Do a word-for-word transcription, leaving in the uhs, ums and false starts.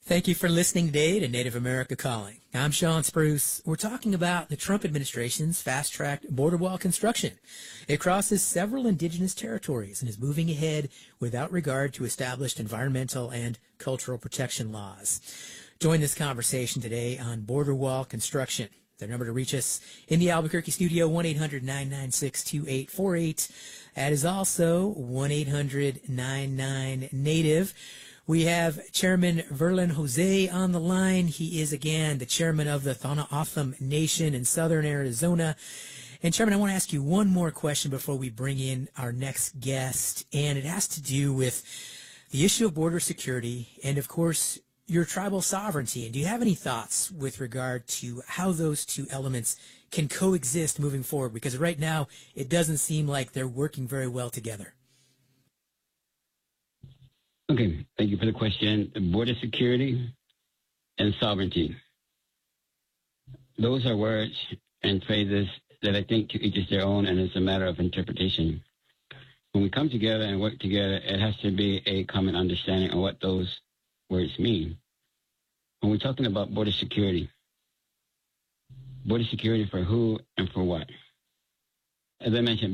Thank you for listening today to Native America Calling. I'm Sean Spruce. We're talking about the Trump administration's fast-tracked border wall construction. It crosses several indigenous territories and is moving ahead without regard to established environmental and cultural protection laws. Join this conversation today on border wall construction. The number to reach us in the Albuquerque studio, one eight hundred nine nine six two eight four eight. That is also one eight hundred nine nine native. We have Chairman Verlin Jose on the line. He is, again, the chairman of the Tohono O'odham Nation in southern Arizona. And, Chairman, I want to ask you one more question before we bring in our next guest, and it has to do with the issue of border security and, of course, your tribal sovereignty. And do you have any thoughts with regard to how those two elements can coexist moving forward? Because right now, it doesn't seem like they're working very well together. Okay, thank you for the question. Border security and sovereignty. Those are words and phrases that I think to each is their own, and it's a matter of interpretation. When we come together and work together, it has to be a common understanding of what those words mean. When we're talking about border security, border security for who and for what? As I mentioned,